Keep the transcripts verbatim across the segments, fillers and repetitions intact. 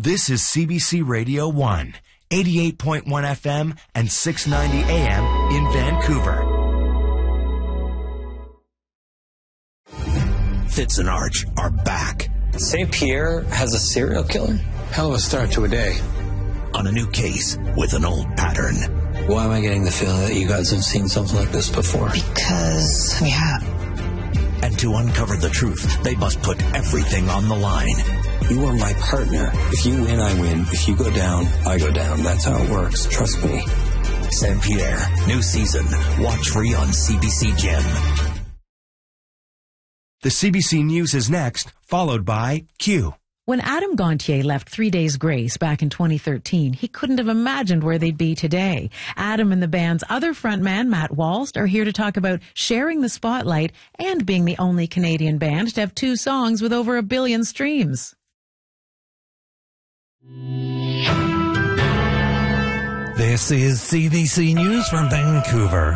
This is C B C Radio one, eighty-eight point one F M and six ninety A M in Vancouver. Fitz and Arch are back. Saint Pierre has a serial killer? Hell of a start to a day. On a new case with an old pattern. Why am I getting the feeling that you guys have seen something like this before? Because we have. And to uncover the truth, they must put everything on the line. You are my partner. If you win, I win. If you go down, I go down. That's how it works. Trust me. Saint Pierre, new season. Watch free on C B C Gem. The C B C News is next, followed by Q. When Adam Gontier left Three Days Grace back in twenty thirteen, he couldn't have imagined where they'd be today. Adam and the band's other frontman, Matt Walst, are here to talk about sharing the spotlight and being the only Canadian band to have two songs with over a billion streams. This is C B C News from Vancouver.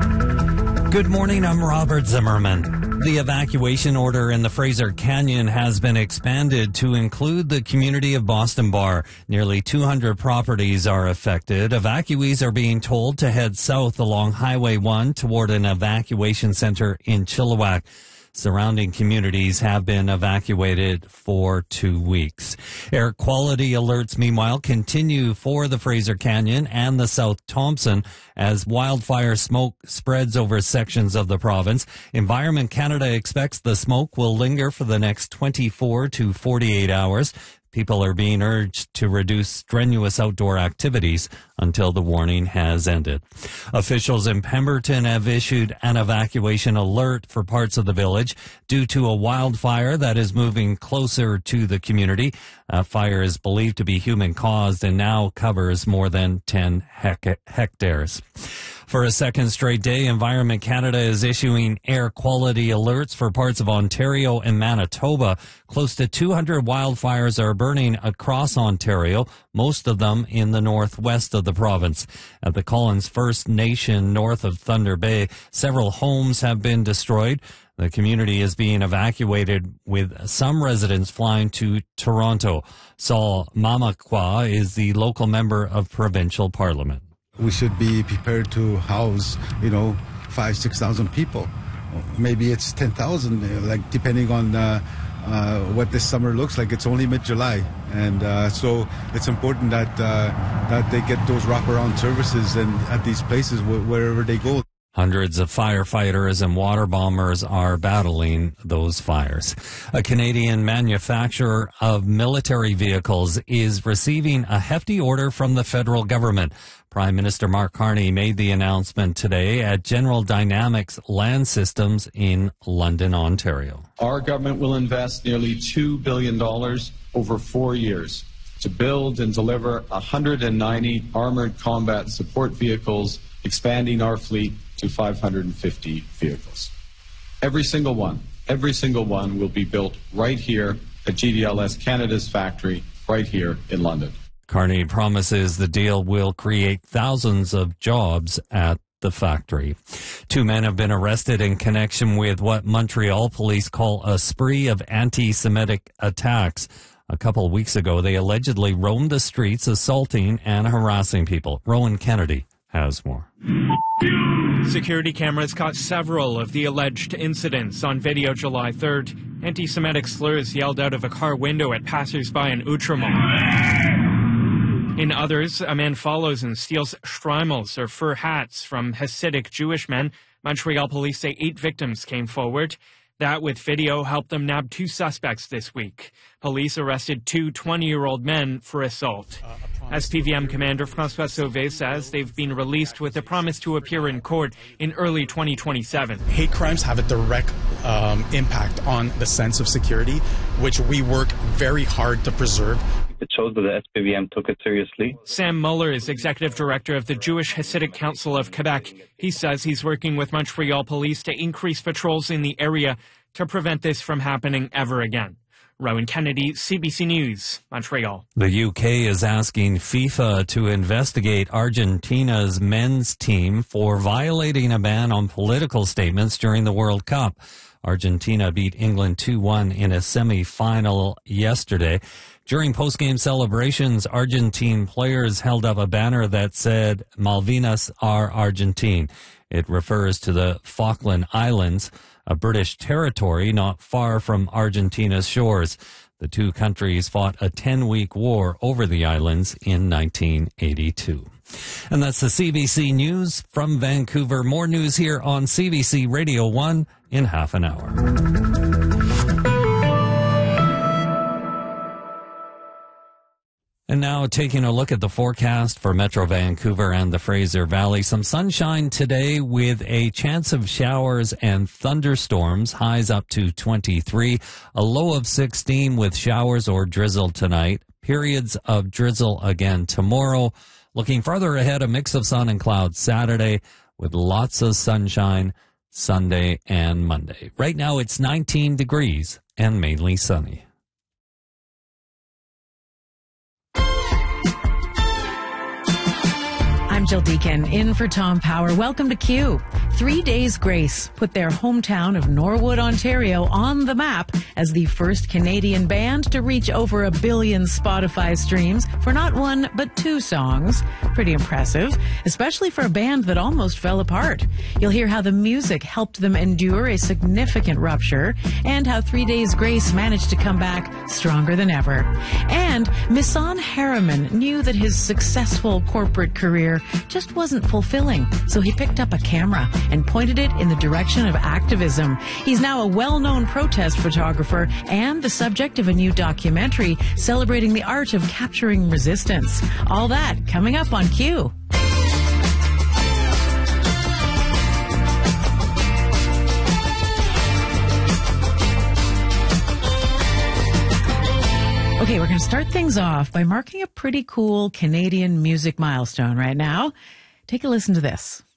Good morning, I'm Robert Zimmerman. The evacuation order in the Fraser Canyon has been expanded to include the community of Boston Bar. Nearly two hundred properties are affected. Evacuees are being told to head south along Highway one toward an evacuation center in Chilliwack. Surrounding communities have been evacuated for two weeks. Air quality alerts, meanwhile, continue for the Fraser Canyon and the South Thompson as wildfire smoke spreads over sections of the province. Environment Canada expects the smoke will linger for the next twenty-four to forty-eight hours. People are being urged to reduce strenuous outdoor activities until the warning has ended. Officials in Pemberton have issued an evacuation alert for parts of the village due to a wildfire that is moving closer to the community. A fire is believed to be human-caused and now covers more than ten hec- hectares. For a second straight day, Environment Canada is issuing air quality alerts for parts of Ontario and Manitoba. Close to two hundred wildfires are burning across Ontario, most of them in the northwest of the province. At the Collins First Nation north of Thunder Bay, several homes have been destroyed. The community is being evacuated, with some residents flying to Toronto. Saul Mamakwa is the local member of provincial parliament. We should be prepared to house, you know, five, six thousand people. Maybe it's ten thousand, like depending on uh, uh, what this summer looks like. It's only mid-July, and uh, so it's important that uh, that they get those wraparound services and at these places wh- wherever they go. Hundreds of firefighters and water bombers are battling those fires. A Canadian manufacturer of military vehicles is receiving a hefty order from the federal government. Prime Minister Mark Carney made the announcement today at General Dynamics Land Systems in London, Ontario. Our government will invest nearly two billion dollars over four years to build and deliver one hundred ninety armored combat support vehicles, expanding our fleet to five hundred fifty vehicles. Every single one, every single one will be built right here at G D L S Canada's factory, right here in London. Carney promises the deal will create thousands of jobs at the factory. Two men have been arrested in connection with what Montreal police call a spree of anti-Semitic attacks. A couple of weeks ago, they allegedly roamed the streets, assaulting and harassing people. Rowan Kennedy has more. Security cameras caught several of the alleged incidents on video July third. Anti-Semitic slurs yelled out of a car window at passers-by in Outremont. In others, a man follows and steals shtreimels, or fur hats, from Hasidic Jewish men. Montreal police say eight victims came forward. That, with video, helped them nab two suspects this week. Police arrested two twenty-year-old men for assault. S P V M Commander François Sauvé says they've been released with a promise to appear in court in early twenty twenty-seven. Hate crimes have a direct um, impact on the sense of security, which we work very hard to preserve. It shows that the S P V M took it seriously. Sam Muller is executive director of the Jewish Hasidic Council of Quebec. He says he's working with Montreal police to increase patrols in the area to prevent this from happening ever again. Rowan Kennedy, C B C News, Montreal. The U K is asking FIFA to investigate Argentina's men's team for violating a ban on political statements during the World Cup. Argentina beat England two one in a semi-final yesterday. During post-game celebrations, Argentine players held up a banner that said, "Malvinas are Argentine." It refers to the Falkland Islands, a British territory not far from Argentina's shores. The two countries fought a ten-week war over the islands in nineteen eighty-two. And that's the C B C News from Vancouver. More news here on C B C Radio one in half an hour. And now taking a look at the forecast for Metro Vancouver and the Fraser Valley. Some sunshine today with a chance of showers and thunderstorms, highs up to twenty-three, a low of sixteen with showers or drizzle tonight, periods of drizzle again tomorrow. Looking further ahead, a mix of sun and clouds Saturday with lots of sunshine Sunday and Monday. Right now it's nineteen degrees and mainly sunny. I'm Jill Deacon, in for Tom Power. Welcome to Q. Three Days Grace put their hometown of Norwood, Ontario on the map as the first Canadian band to reach over a billion Spotify streams for not one, but two songs. Pretty impressive, especially for a band that almost fell apart. You'll hear how the music helped them endure a significant rupture and how Three Days Grace managed to come back stronger than ever. And Misan Harriman knew that his successful corporate career just wasn't fulfilling, so he picked up a camera and pointed it in the direction of activism. He's now a well-known protest photographer and the subject of a new documentary celebrating the art of capturing resistance. All that coming up on Q. Okay, we're going to start things off by marking a pretty cool Canadian music milestone right now. Take a listen to this.